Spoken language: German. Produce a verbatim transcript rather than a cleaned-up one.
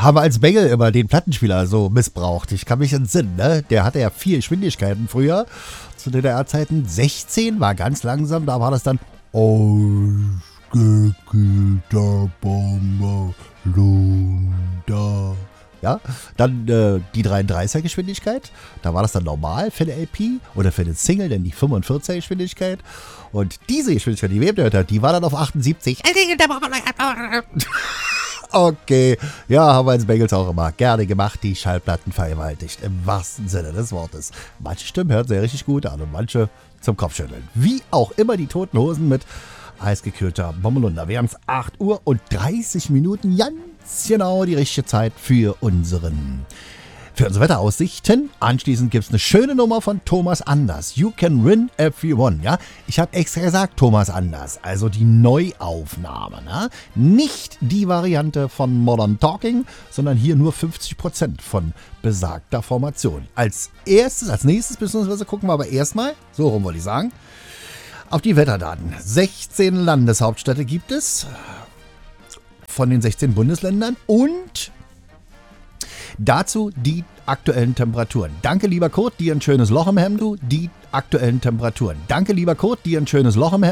haben wir als Bengel immer den Plattenspieler so missbraucht. Ich kann mich entsinnen, ne? Der hatte ja vier Geschwindigkeiten früher, zu D D R-Zeiten. sechzehn war ganz langsam, da war das dann ausgekühlter Bomber, Lunder. Ja, dann äh, die dreiunddreißiger Geschwindigkeit, da war das dann normal für eine L P oder für den Single, denn die fünfundvierziger Geschwindigkeit. Und diese Geschwindigkeit, die wir eben gehört haben, die war dann auf achtundsiebzig. Okay, ja, haben wir als Bengels auch immer gerne gemacht, die Schallplatten vergewaltigt, im wahrsten Sinne des Wortes. Manche Stimmen hören sehr richtig gut an und manche zum Kopfschütteln. Wie auch immer die Toten Hosen mit eisgekühlter Bommelunder. Wir haben es acht Uhr und dreißig Minuten, ganz genau die richtige Zeit für unseren für unsere Wetteraussichten. Anschließend gibt es eine schöne Nummer von Thomas Anders. You can win if you want. Ja? Ich habe extra gesagt Thomas Anders, also die Neuaufnahme. Ne? Nicht die Variante von Modern Talking, sondern hier nur fünfzig Prozent von besagter Formation. Als erstes, als nächstes beziehungsweise gucken wir aber erstmal, so rum wollte ich sagen, auf die Wetterdaten. sechzehn Landeshauptstädte gibt es von den sechzehn Bundesländern und dazu die aktuellen Temperaturen. Danke, lieber Kurt, dir ein schönes Loch im Hemd, du. Die aktuellen Temperaturen. Danke, lieber Kurt, dir ein schönes Loch im Hemd.